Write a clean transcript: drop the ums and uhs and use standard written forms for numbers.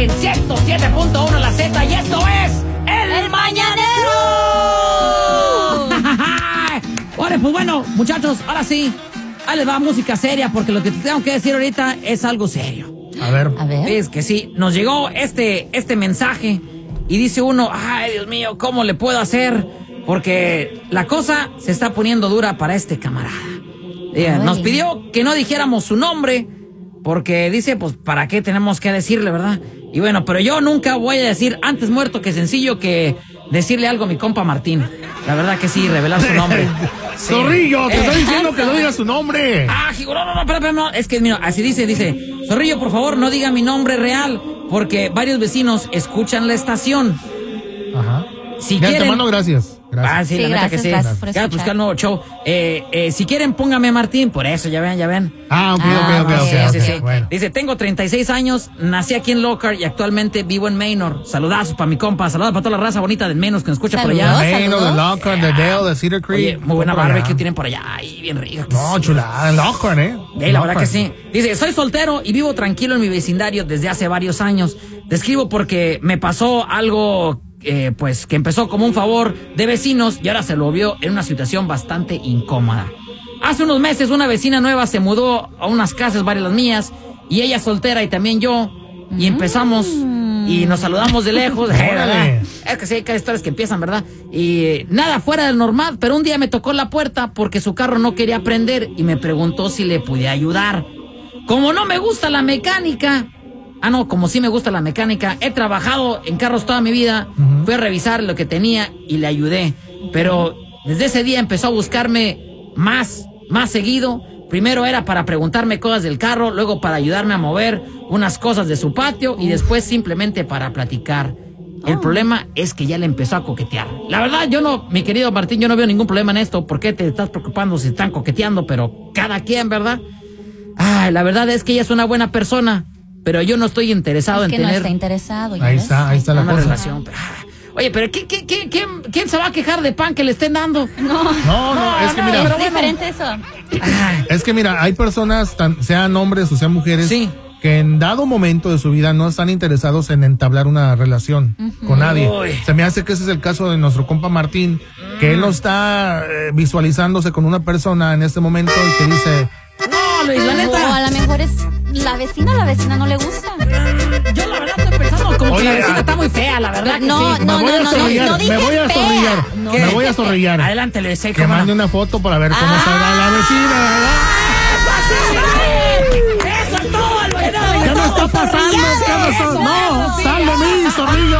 en 107.1 La Z, y esto es El Mañanero. Vale, pues bueno, muchachos, ahora sí, ahí les va música seria, porque lo que te tengo que decir ahorita es algo serio. A ver. Es que sí, nos llegó este mensaje y dice uno, ay, Dios mío, ¿cómo le puedo hacer? Porque la cosa se está poniendo dura para este camarada. Nos pidió que no dijéramos su nombre, porque dice, pues, ¿para qué tenemos que decirle, verdad? Y bueno, pero yo nunca voy a decir antes muerto que sencillo que decirle algo a mi compa Martín. La verdad que sí, revelar su nombre. Sí. Zorrillo, te estoy diciendo que no digas su nombre. No, es que, mira, así dice, Zorrillo, por favor, no diga mi nombre real, porque varios vecinos escuchan la estación. Ajá. Si de quieren... antemano, gracias. Sí, la neta que sí. Gracias por Ya buscar el nuevo show. Si quieren, póngame Martín, por eso, ya ven. Ok. Sí. Bueno. Dice, tengo 36 años, nací aquí en Lockhart y actualmente vivo en Manor. Saludazos para mi compa, saludos para toda la raza bonita del Menos que nos escucha por allá. Manor, de Lockhart, de Dale, de Cedar Creek. Oye, muy buena barbecue tienen por allá. Ay, bien rica. No, chulada, en Lockhart, La verdad que sí. Dice, soy soltero y vivo tranquilo en mi vecindario desde hace varios años. Te escribo porque me pasó algo... pues que empezó como un favor de vecinos y ahora se lo vio en una situación bastante incómoda. Hace unos meses una vecina nueva se mudó a unas casas, varias las mías, y ella soltera y también yo, y empezamos y nos saludamos de lejos. Es que sí, hay historias que empiezan, ¿verdad? Y nada fuera del normal, pero un día me tocó la puerta porque su carro no quería prender y me preguntó si le podía ayudar. Como no me gusta la mecánica... como sí me gusta la mecánica, he trabajado en carros toda mi vida, fui a revisar lo que tenía y le ayudé, pero desde ese día empezó a buscarme más seguido. Primero era para preguntarme cosas del carro, luego para ayudarme a mover unas cosas de su patio y después simplemente para platicar. El problema es que ya le empezó a coquetear. La verdad, mi querido Martín, yo no veo ningún problema en esto. ¿Por qué te estás preocupando si están coqueteando? Pero cada quien, ¿verdad? La verdad es que ella es una buena persona, pero yo no estoy interesado en tener... no está interesado. Ahí está la una cosa. relación. Oye, pero ¿quién se va a quejar de pan que le estén dando? No, es que mira... Es diferente eso. Es que mira, hay personas, sean hombres o sean mujeres, que en dado momento de su vida no están interesados en entablar una relación con nadie. Se me hace que ese es el caso de nuestro compa Martín, que él no está visualizándose con una persona en este momento y que dice... No, Luis, la neta. No, a lo mejor es la vecina no le gusta. Yo la verdad estoy pensando como que la vecina está muy fea, la verdad. Me voy a zorrillar. Adelante, Luis. Que mande una foto para ver cómo está la vecina, ¿verdad? ¡Eso es todo, Luis! ¿Qué me está pasando?